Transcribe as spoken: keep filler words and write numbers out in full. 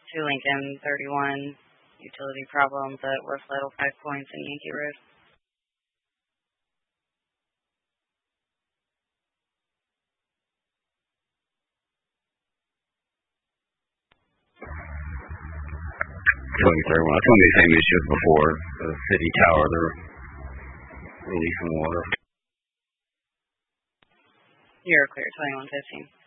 to Lincoln, thirty-one, utility problems at West Lytle Five Points and Yankee Road. twenty-third one. That's one of the same issues before the city tower. They're releasing water. You're clear, twenty-one fifteen.